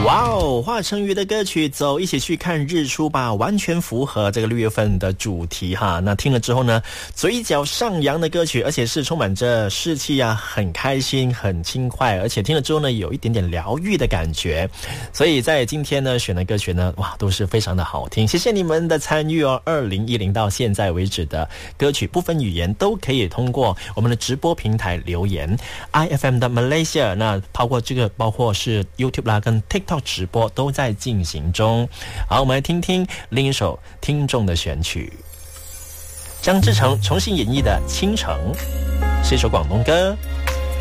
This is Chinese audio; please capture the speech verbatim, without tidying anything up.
哇哦，华晨宇的歌曲走，一起去看日出吧，完全符合这个六月份的主题哈。那听了之后呢，嘴角上扬的歌曲，而且是充满着士气啊，很开心，很轻快，而且听了之后呢，有一点点疗愈的感觉。所以在今天呢，选的歌曲呢，哇，都是非常的好听。谢谢你们的参与哦。二零一零到现在为止的歌曲，不分语言都可以通过我们的直播平台留言 ，I F M 的 Malaysia。那包括这个，包括是 YouTube 啦跟 TikTok 直播都在进行中。好，我们来听听另一首听众的选曲，张志成重新演绎的《倾城》，是一首广东歌。